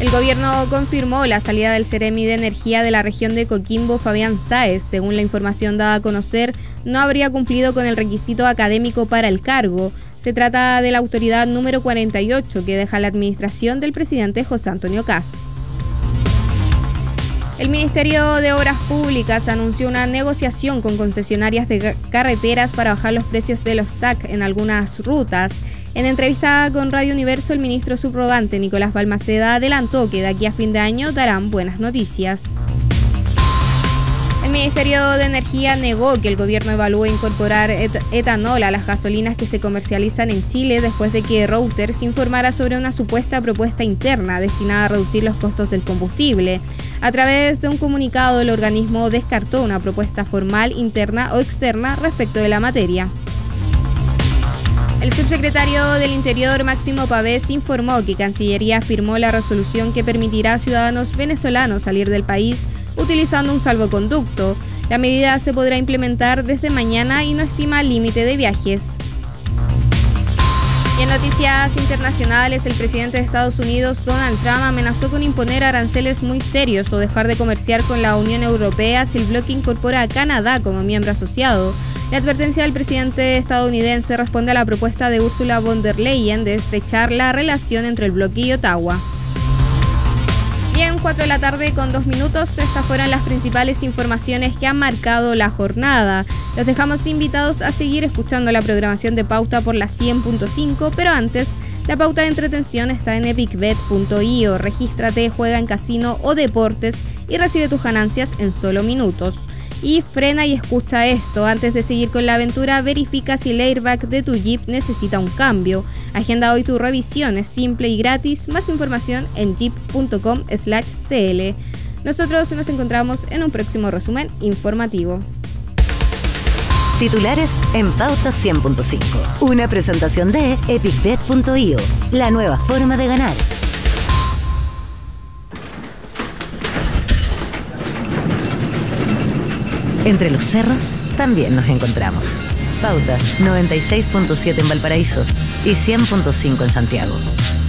El gobierno confirmó la salida del Seremi de Energía de la región de Coquimbo, Fabián Sáez. Según la información dada a conocer, no habría cumplido con el requisito académico para el cargo. Se trata de la autoridad número 48 que deja la administración del presidente José Antonio Kast. El Ministerio de Obras Públicas anunció una negociación con concesionarias de carreteras para bajar los precios de los TAC en algunas rutas. En entrevista con Radio Universo, el ministro subrogante Nicolás Balmaceda adelantó que de aquí a fin de año darán buenas noticias. El Ministerio de Energía negó que el gobierno evalúe incorporar etanol a las gasolinas que se comercializan en Chile después de que Reuters informara sobre una supuesta propuesta interna destinada a reducir los costos del combustible. A través de un comunicado, el organismo descartó una propuesta formal, interna o externa respecto de la materia. El subsecretario del Interior, Máximo Pavés, informó que Cancillería firmó la resolución que permitirá a ciudadanos venezolanos salir del país utilizando un salvoconducto. La medida se podrá implementar desde mañana y no estima límite de viajes. Y en noticias internacionales, el presidente de Estados Unidos, Donald Trump, amenazó con imponer aranceles muy serios o dejar de comerciar con la Unión Europea si el bloque incorpora a Canadá como miembro asociado. La advertencia del presidente estadounidense responde a la propuesta de Ursula von der Leyen de estrechar la relación entre el bloque y Ottawa. Bien, 4 de la tarde con 2 minutos, estas fueron las principales informaciones que han marcado la jornada. Los dejamos invitados a seguir escuchando la programación de Pauta por la 100.5, pero antes, la pauta de entretención está en epicbet.io. Regístrate, juega en casino o deportes y recibe tus ganancias en solo minutos. Y frena y escucha esto. Antes de seguir con la aventura, verifica si el airbag de tu Jeep necesita un cambio. Agenda hoy tu revisión, es simple y gratis. Más información en jeep.com/cl. Nosotros nos encontramos en un próximo resumen informativo. Titulares en Pauta 100.5. Una presentación de epicbet.io, la nueva forma de ganar. Entre los cerros también nos encontramos. Pauta 96.7 en Valparaíso y 100.5 en Santiago.